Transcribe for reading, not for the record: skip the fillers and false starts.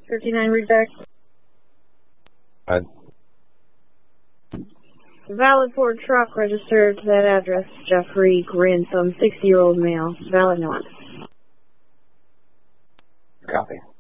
59 readback. Valid Ford truck registered to that address. Jeffrey Grantham, 60-year-old male. Valid not. Copy.